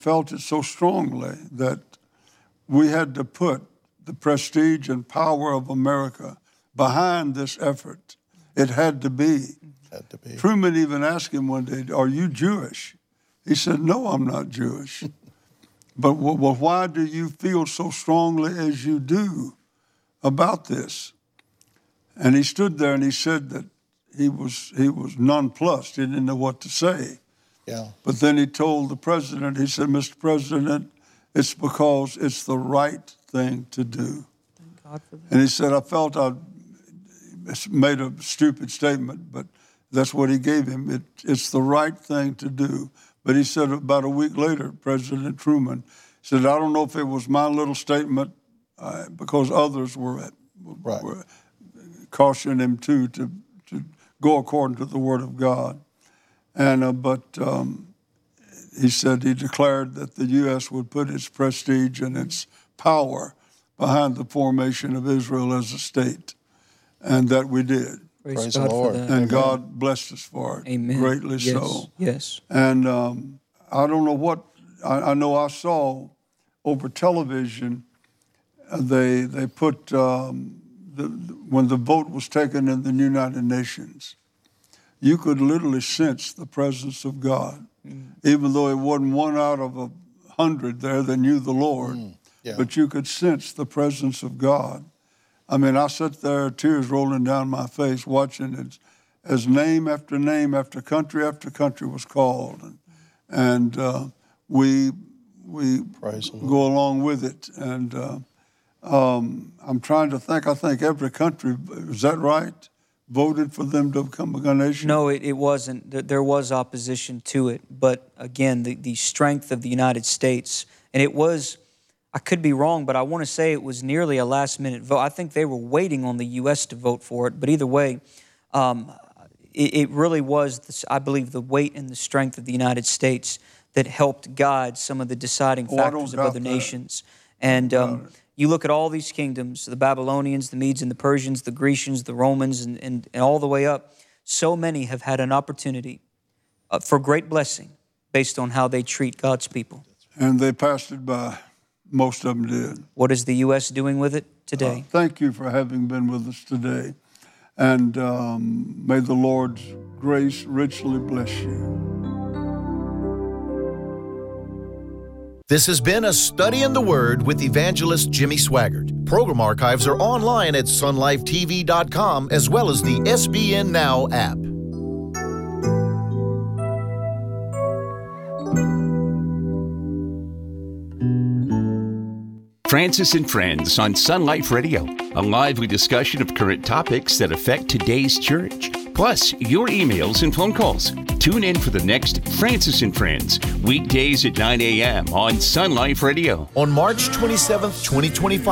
felt it so strongly that we had to put the prestige and power of America behind this effort. It had to be. Truman even asked him one day, "Are you Jewish?" He said, "No, I'm not Jewish." But well, why do you feel so strongly as you do about this? And he stood there and he said that he was nonplussed. He didn't know what to say. Yeah. But then he told the president, he said, "Mr. President, it's because it's the right thing to do." Thank God for that. And he said, "I felt I made a stupid statement, but that's what he gave him. It's the right thing to do." But he said about a week later, President Truman said, "I don't know if it was my little statement because others were cautioning him to go according to the Word of God." And but he said he declared that the U.S. would put its prestige and its power behind the formation of Israel as a state, and that we did. Praise the Lord. And Amen. God blessed us for it. Amen. Greatly Yes. so. Yes. And I don't know what, I know I saw over television, they put, when the vote was taken in the United Nations, you could literally sense the presence of God, even though it wasn't 1 out of 100 there that knew the Lord, but you could sense the presence of God. I mean, I sat there, tears rolling down my face, watching it as name after country after country was called. And we go along with it. And I'm trying to think, I think every country, is that right, voted for them to become a nation? No, it wasn't. There was opposition to it. But again, the strength of the United States, and it was, I could be wrong, but I want to say it was nearly a last-minute vote. I think they were waiting on the U.S. to vote for it. But either way, it really was, I believe, the weight and the strength of the United States that helped guide some of the deciding factors of other nations. And you look at all these kingdoms, the Babylonians, the Medes and the Persians, the Grecians, the Romans, and all the way up, so many have had an opportunity for great blessing based on how they treat God's people. And they passed it by. Most of them did. What is the U.S. doing with it today? Thank you for having been with us today. And may the Lord's grace richly bless you. This has been a Study in the Word with evangelist Jimmy Swaggart. Program archives are online at sunlifetv.com as well as the SBN Now app. Francis and Friends on Sun Life Radio, a lively discussion of current topics that affect today's church, plus your emails and phone calls. Tune in for the next Francis and Friends, weekdays at 9 a.m. on Sun Life Radio. On March 27th, 2025,